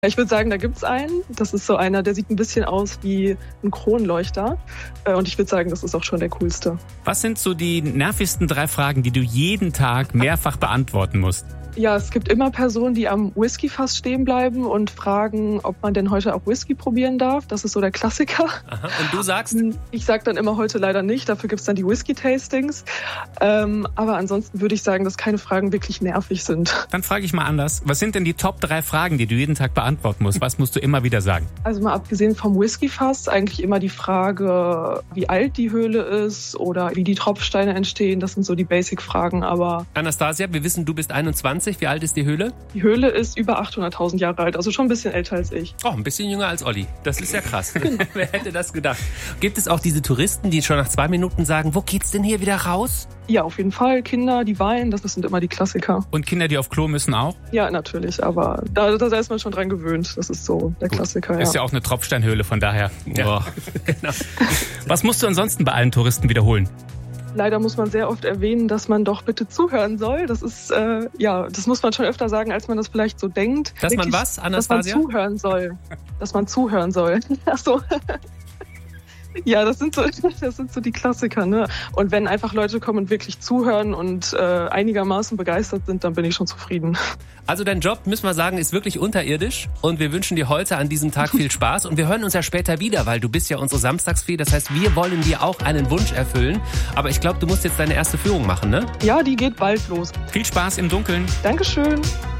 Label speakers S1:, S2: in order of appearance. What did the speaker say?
S1: Ich würde sagen, da gibt's einen. Das ist so einer, der sieht ein bisschen aus wie ein Kronleuchter. Und ich würde sagen, das ist auch schon der coolste.
S2: Was sind so die nervigsten 3 Fragen, die du jeden Tag mehrfach beantworten musst?
S1: Ja, es gibt immer Personen, die am Whiskyfass stehen bleiben und fragen, ob man denn heute auch Whisky probieren darf. Das ist so der Klassiker.
S3: Aha. Und du sagst?
S1: Ich sag dann immer heute leider nicht. Dafür gibt's dann die Whisky-Tastings. Aber ansonsten würde ich sagen, dass keine Fragen wirklich nervig sind.
S2: Dann frage ich mal anders. Was sind denn die Top 3 Fragen, die du jeden Tag beantworten musst? Was musst du immer wieder sagen?
S1: Also mal abgesehen vom Whiskyfass eigentlich immer die Frage, wie alt die Höhle ist oder wie die Tropfsteine entstehen. Das sind so die Basic-Fragen. Aber
S3: Anastasia, wir wissen, du bist 21. Wie alt ist die Höhle?
S1: Die Höhle ist über 800.000 Jahre alt, also schon ein bisschen älter als ich.
S3: Oh, ein bisschen jünger als Olli. Das ist ja krass. Wer hätte das gedacht? Gibt es auch diese Touristen, die schon nach 2 Minuten sagen, wo geht's denn hier wieder raus?
S1: Ja, auf jeden Fall. Kinder, die weinen, das sind immer die Klassiker.
S2: Und Kinder, die auf Klo müssen auch?
S1: Ja, natürlich, aber da ist man schon dran gewöhnt. Das ist so der Klassiker, ja.
S2: Ist ja auch eine Tropfsteinhöhle, von daher.
S3: Ja. Genau.
S2: Was musst du ansonsten bei allen Touristen wiederholen?
S1: Leider muss man sehr oft erwähnen, dass man doch bitte zuhören soll. Das ist, das muss man schon öfter sagen, als man das vielleicht so denkt.
S3: Dass man was, Anastasia?
S1: Dass man zuhören soll. Dass man zuhören soll. Ach so. Ja, das sind so die Klassiker, ne? Und wenn einfach Leute kommen und wirklich zuhören und einigermaßen begeistert sind, dann bin ich schon zufrieden.
S3: Also dein Job, müssen wir sagen, ist wirklich unterirdisch und wir wünschen dir heute an diesem Tag viel Spaß und wir hören uns ja später wieder, weil du bist ja unsere Samstagsfee, das heißt, wir wollen dir auch einen Wunsch erfüllen, aber ich glaube, du musst jetzt deine erste Führung machen, ne?
S1: Ja, die geht bald los.
S2: Viel Spaß im Dunkeln.
S1: Dankeschön.